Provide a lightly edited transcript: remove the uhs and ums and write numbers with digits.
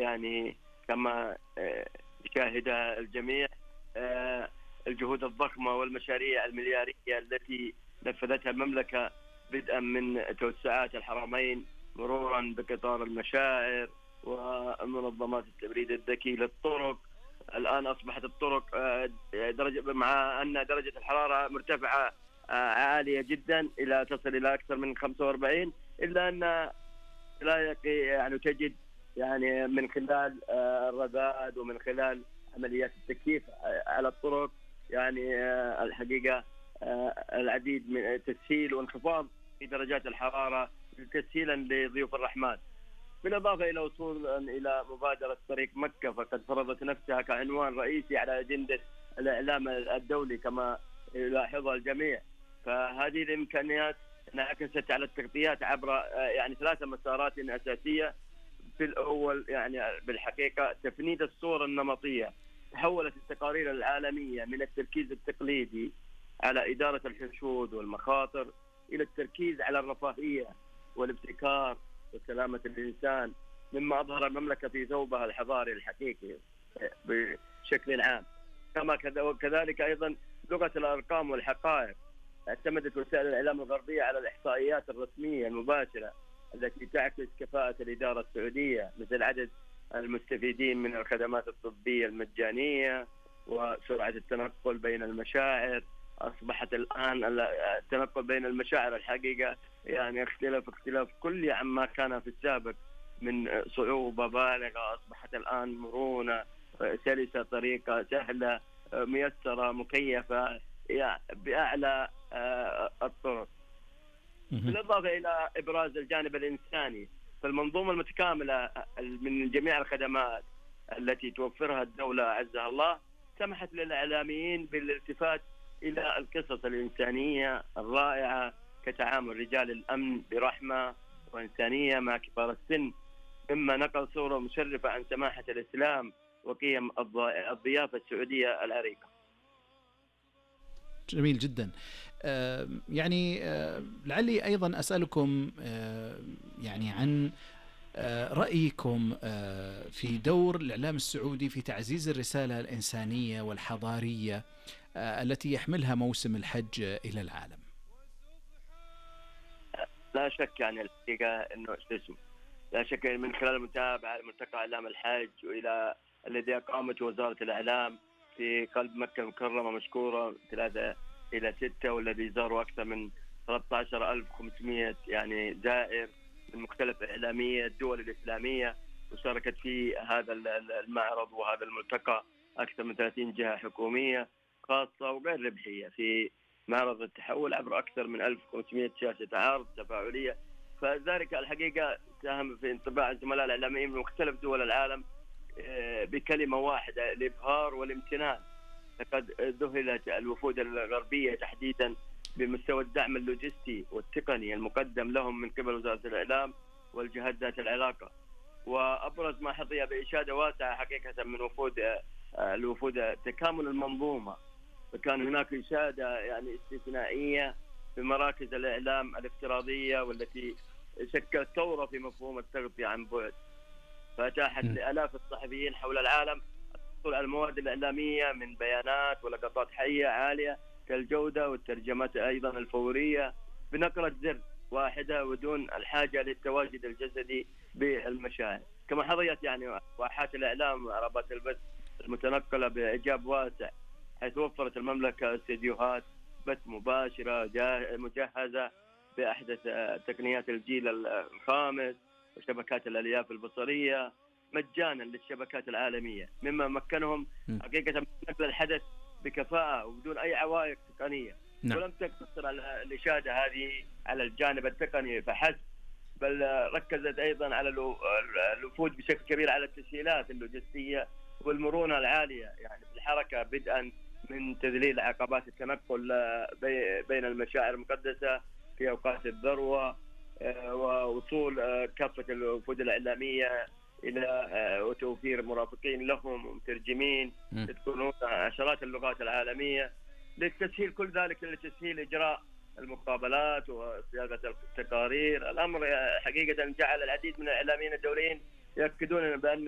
يعني كما يشاهدها الجميع الجهود الضخمة والمشاريع المليارية التي نفذتها المملكة، بدءا من توسعات الحرمين مرورا بقطار المشاعر ومنظمات التبريد الذكي للطرق. الآن أصبحت الطرق مع أن درجة الحرارة مرتفعة عالية جدا تصل إلى أكثر من 45، إلا أن يعني تجد يعني من خلال الرذاذ ومن خلال عمليات التكييف على الطرق يعني الحقيقة العديد من تسهيل وانخفاض في درجات الحرارة تسهيلا لضيوف الرحمن. بالإضافة إلى وصول إلى مبادرة طريق مكة، فقد فرضت نفسها كعنوان رئيسي على أجندة الإعلام الدولي كما يلاحظها الجميع. فهذه الإمكانيات انعكست على التغطيات عبر يعني 3 مسارات أساسية. في الأول يعني بالحقيقة تفنيد الصورة النمطية. تحولت التقارير العالمية من التركيز التقليدي على إدارة الحشود والمخاطر إلى التركيز على الرفاهية والابتكار وسلامة الإنسان، مما أظهر المملكة في ثوبها الحضاري الحقيقي بشكل عام. كذلك أيضا لغة الأرقام والحقائق. اعتمدت وسائل الإعلام الغربية على الإحصائيات الرسمية المباشرة التي تعكس كفاءة الإدارة السعودية، مثل عدد المستفيدين من الخدمات الطبية المجانية وسرعة التنقل بين المشاعر. أصبحت الآن التنقل بين المشاعر الحقيقة يعني اختلاف كلي عما كان في السابق من صعوبة بالغة. أصبحت الآن مرونة سلسة، طريقة سهلة ميسرة مكيفة بأعلى الطرق. بالإضافة إلى إبراز الجانب الإنساني، فالمنظومة المتكاملة من جميع الخدمات التي توفرها الدولة عزها الله سمحت للإعلاميين بالالتفات إلى القصص الإنسانية الرائعة، كتعامل رجال الأمن برحمة وإنسانية مع كبار السن، مما نقل صورة مشرفة عن سماحة الإسلام وقيم الضيافة السعودية العريقة. جميل جدا. يعني لعلي أيضا أسألكم يعني عن رأيكم في دور الإعلام السعودي في تعزيز الرسالة الإنسانية والحضارية التي يحملها موسم الحج إلى العالم. لا شك يعني الحقيقة أنه لا شك من خلال المتابعة لملتقى إعلام الحج وإلى الذي أقامته وزارة الإعلام في قلب مكة المكرمة مشكورة 3 إلى 6، والذي زاروا أكثر من 13,500 يعني زائر من مختلف إعلامية الدول الإسلامية، وشاركت في هذا المعرض وهذا الملتقى أكثر من 30 جهة حكومية خاصة وغير ربحية في معرض التحول عبر أكثر من 1500 شاشة عرض تفاعلية. فذلك الحقيقة ساهم في انطباع الزملاء الإعلاميين من مختلف دول العالم بكلمة واحدة: الإبهار والامتنان. لقد ذهلت الوفود الغربية تحديدا بمستوى الدعم اللوجستي والتقني المقدم لهم من قبل وزارة الإعلام والجهات ذات العلاقة. وأبرز ما حظي بإشادة واسعة حقيقة من الوفود تكامل المنظومة. فكان هناك إشادة يعني استثنائية في مراكز الإعلام الافتراضية، والتي شكلت ثورة في مفهوم التغطية عن بعد، فأتاحت لآلاف الصحفيين حول العالم الحصول على المواد الإعلامية من بيانات ولقطات حية عالية كالجودة، والترجمات أيضا الفورية بنقرة زر واحدة ودون الحاجة للتواجد الجسدي بالمشاهد. كما حظيت يعني واحات الإعلام وعربات البث المتنقلة بإعجاب واسع، حيث وفرت المملكة استديوهات بث مباشرة مجهزة بأحدث تقنيات الجيل الخامس وشبكات الألياف البصرية مجانا للشبكات العالمية، مما مكنهم حقيقة من نقل الحدث بكفاءة وبدون أي عوائق تقنية. ولم تقتصر على الإشادة هذه على الجانب التقني فحسب، بل ركزت أيضا على الوفود بشكل كبير على التسهيلات اللوجستية والمرونة العالية يعني في الحركة، بدءا من تذليل عقبات التنقل بين المشاعر المقدسة في أوقات الذروة، ووصول كافة الوفود الإعلامية إلى وتوفير مرافقين لهم ومترجمين يتقنون عشرات اللغات العالمية لتسهيل كل ذلك، لتسهيل إجراء المقابلات وصياغة التقارير. الأمر حقيقة جعل العديد من الإعلاميين الدوليين يأكدون بأن